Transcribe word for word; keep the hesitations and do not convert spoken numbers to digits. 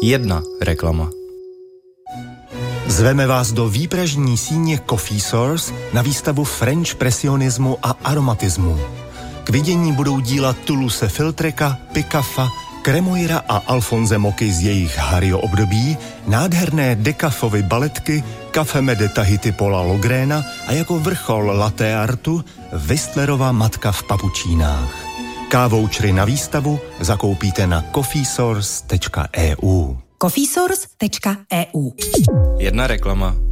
Jedna reklama. Zveme vás do výpražní síně Coffee Source na výstavu French presionismu a aromatismu. K vidění budou díla Toulouse-Lautreka, Picaffa, Cremoira a Alphonse Moky z jejich Harryho období, nádherné Decafovy baletky, Café de Tahiti Paula Logréna a jako vrchol latte artu Whistlerova matka v papučínách. K-vouchery na výstavu zakoupíte na coffee source tečka e u. coffee source tečka e u. Jedna reklama.